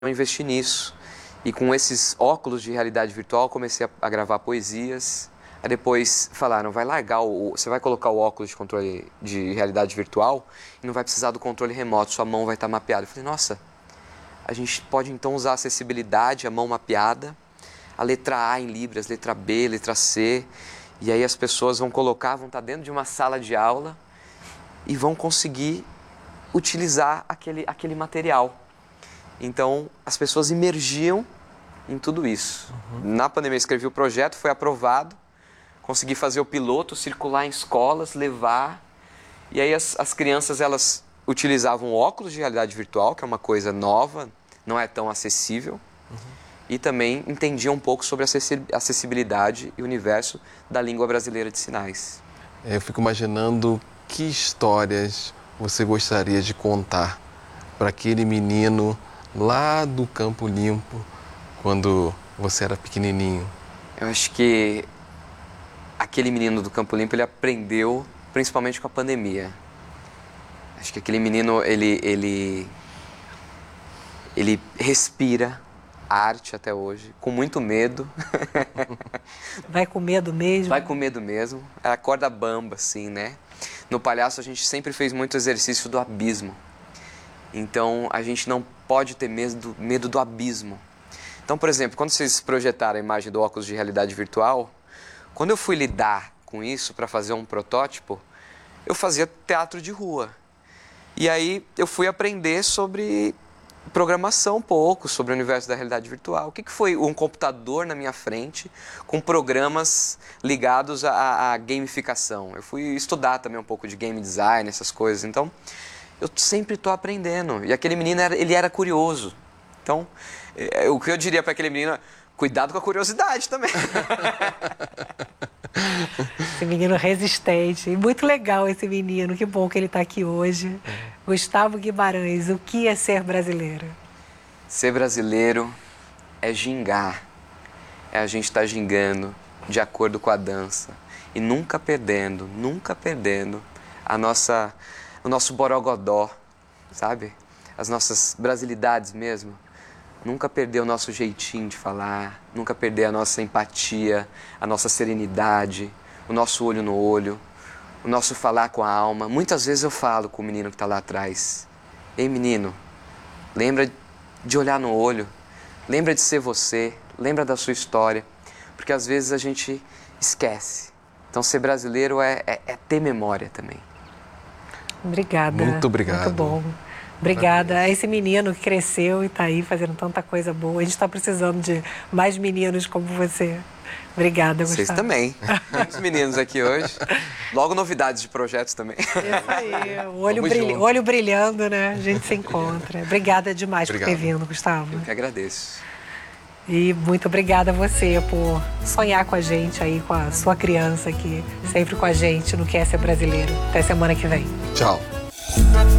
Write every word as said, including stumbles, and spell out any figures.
Eu investi nisso. E com esses óculos de realidade virtual, comecei a, a gravar poesias. Aí depois falaram, vai largar, o, você vai colocar o óculos de controle de realidade virtual e não vai precisar do controle remoto, sua mão vai estar mapeada. Eu falei, nossa, a gente pode então usar a acessibilidade, a mão mapeada, a letra A em Libras, letra B, letra C. E aí as pessoas vão colocar, vão estar dentro de uma sala de aula e vão conseguir utilizar aquele, aquele material. Então, as pessoas imergiam em tudo isso. Uhum. Na pandemia, eu escrevi o projeto, foi aprovado, consegui fazer o piloto, circular em escolas, levar. E aí as, as crianças, elas utilizavam óculos de realidade virtual, que é uma coisa nova, não é tão acessível. Uhum. E também entendiam um pouco sobre a acessibilidade e o universo da língua brasileira de sinais. Eu fico imaginando que histórias você gostaria de contar para aquele menino lá do Campo Limpo, quando você era pequenininho. Eu acho que aquele menino do Campo Limpo, ele aprendeu principalmente com a pandemia. Acho que aquele menino, ele, ele, ele respira a arte até hoje, com muito medo. Vai com medo mesmo? Vai com medo mesmo. É a corda bamba, assim, né? No Palhaço, a gente sempre fez muito exercício do abismo. Então, a gente não pode ter medo, medo do abismo. Então, por exemplo, quando vocês projetaram a imagem do óculos de realidade virtual, quando eu fui lidar com isso para fazer um protótipo, eu fazia teatro de rua. E aí eu fui aprender sobre programação um pouco, sobre o universo da realidade virtual. O que, que foi um computador na minha frente com programas ligados à, à gamificação? Eu fui estudar também um pouco de game design, essas coisas. Então, eu sempre estou aprendendo. E aquele menino, era, ele era curioso. Então, é, o que eu diria para aquele menino, cuidado com a curiosidade também. Esse menino resistente. E muito legal esse menino. Que bom que ele está aqui hoje. É. Gustavo Guimarães, o que é ser brasileiro? Ser brasileiro é gingar. É a gente estar gingando de acordo com a dança. E nunca perdendo, nunca perdendo a nossa... o nosso borogodó, sabe? As nossas brasilidades mesmo. Nunca perder o nosso jeitinho de falar, nunca perder a nossa empatia, a nossa serenidade, o nosso olho no olho, o nosso falar com a alma. Muitas vezes eu falo com o menino que está lá atrás. Ei, menino, lembra de olhar no olho, lembra de ser você, lembra da sua história, porque às vezes a gente esquece. Então ser brasileiro é, é, é ter memória também. Obrigada. Muito obrigado. Muito bom. Obrigada a esse menino que cresceu e está aí fazendo tanta coisa boa. A gente está precisando de mais meninos como você. Obrigada, Gustavo. Vocês também. Muitos meninos aqui hoje. Logo novidades de projetos também. Isso aí. O olho, brilha, olho brilhando, né? A gente se encontra. Obrigada demais Obrigado. por ter vindo, Gustavo. Eu que agradeço. E muito obrigada a você por sonhar com a gente aí, com a sua criança aqui, sempre com a gente no Que é Ser Brasileiro. Até semana que vem. Tchau.